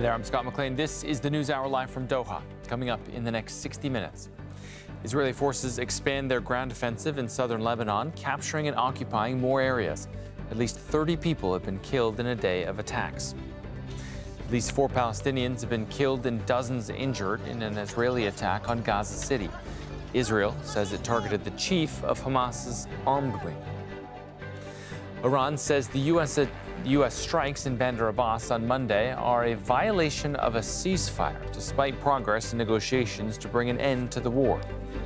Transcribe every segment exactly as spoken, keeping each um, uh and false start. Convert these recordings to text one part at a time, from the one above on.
there, I'm Scott McLean. This is the News Hour live from Doha. Coming up in the next sixty minutes. Israeli forces expand their ground offensive in southern Lebanon, capturing and occupying more areas. At least thirty people have been killed in a day of attacks. At least four Palestinians have been killed and dozens injured in an Israeli attack on Gaza City. Israel says it targeted the chief of Hamas's armed wing. Iran says the U S U S strikes in Bandar Abbas on Monday are a violation of a ceasefire, despite progress in negotiations to bring an end to the war.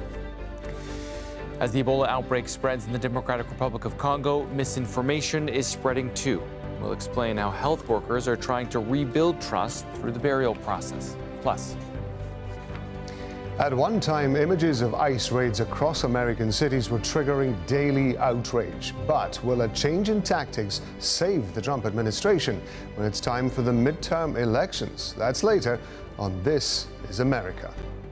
As the Ebola outbreak spreads in the Democratic Republic of Congo, misinformation is spreading too. We'll explain how health workers are trying to rebuild trust through the burial process. Plus, at one time, images of ICE raids across American cities were triggering daily outrage. But will a change in tactics save the Trump administration when it's time for the midterm elections? That's later on This is America.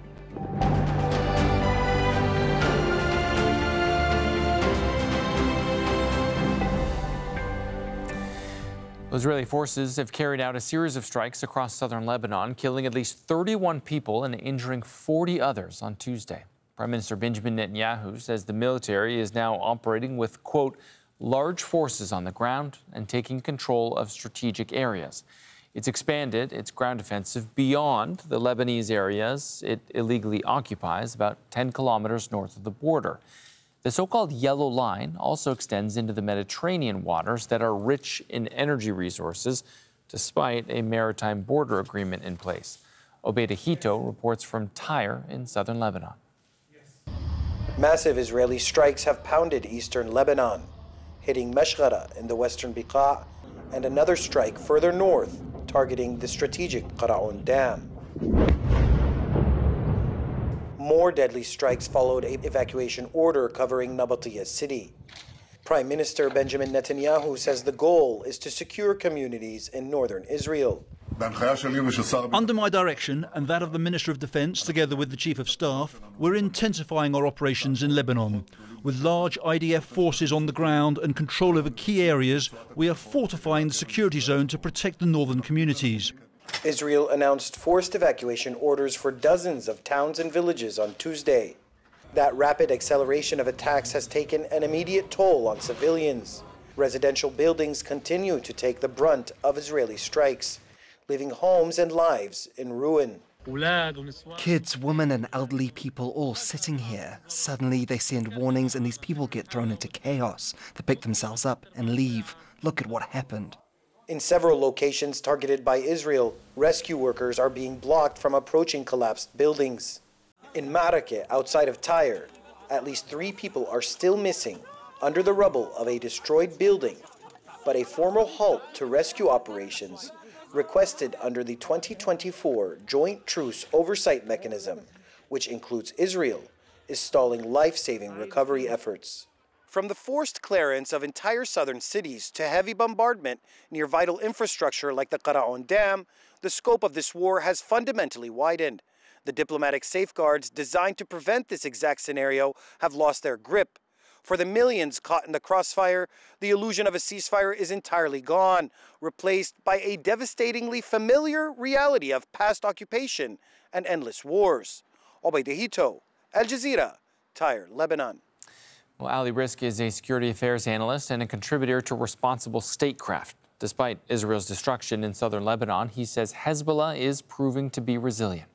Israeli forces have carried out a series of strikes across southern Lebanon, killing at least thirty-one people and injuring forty others on Tuesday. Prime Minister Benjamin Netanyahu says the military is now operating with, quote, large forces on the ground and taking control of strategic areas. It's expanded its ground offensive beyond the Lebanese areas it illegally occupies, about ten kilometers north of the border. The so-called Yellow Line also extends into the Mediterranean waters that are rich in energy resources, despite a maritime border agreement in place. Obeida Hito reports from Tyre in southern Lebanon. Massive Israeli strikes have pounded eastern Lebanon, hitting Meshghara in the western Beqa, and another strike further north, targeting the strategic Qara'un Dam. More deadly strikes followed an evacuation order covering Nabatea city. Prime Minister Benjamin Netanyahu says the goal is to secure communities in northern Israel. Under my direction and that of the Minister of Defence, together with the Chief of Staff, we're intensifying our operations in Lebanon. With large I D F forces on the ground and control over key areas, we are fortifying the security zone to protect the northern communities. Israel announced forced evacuation orders for dozens of towns and villages on Tuesday. That rapid acceleration of attacks has taken an immediate toll on civilians. Residential buildings continue to take the brunt of Israeli strikes, leaving homes and lives in ruin. Kids, women and elderly people all sitting here. Suddenly they send warnings and these people get thrown into chaos. They pick themselves up and leave. Look at what happened. In several locations targeted by Israel, rescue workers are being blocked from approaching collapsed buildings. In Marake, outside of Tyre, at least three people are still missing under the rubble of a destroyed building, but a formal halt to rescue operations requested under the twenty twenty-four Joint Truce Oversight Mechanism, which includes Israel, is stalling life-saving recovery efforts. From the forced clearance of entire southern cities to heavy bombardment near vital infrastructure like the Qara'un Dam, the scope of this war has fundamentally widened. The diplomatic safeguards designed to prevent this exact scenario have lost their grip. For the millions caught in the crossfire, the illusion of a ceasefire is entirely gone, replaced by a devastatingly familiar reality of past occupation and endless wars. Obeida Hito, Al Jazeera, Tyre, Lebanon. Well, Ali Risk is a security affairs analyst and a contributor to Responsible Statecraft. Despite Israel's destruction in southern Lebanon, he says Hezbollah is proving to be resilient.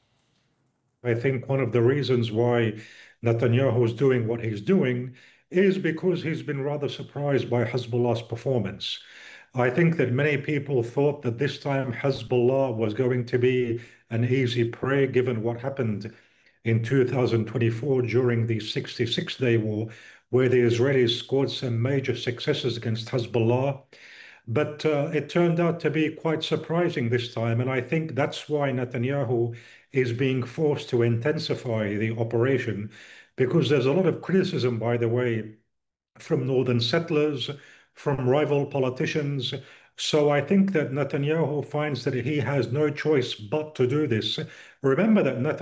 I think one of the reasons why Netanyahu is doing what he's doing is because he's been rather surprised by Hezbollah's performance. I think that many people thought that this time Hezbollah was going to be an easy prey given what happened in two thousand twenty-four during the sixty-six day war, where the Israelis scored some major successes against Hezbollah. But uh, it turned out to be quite surprising this time, and I think that's why Netanyahu is being forced to intensify the operation, because there's a lot of criticism, by the way, from northern settlers, from rival politicians. So I think that Netanyahu finds that he has no choice but to do this. Remember that Netanyahu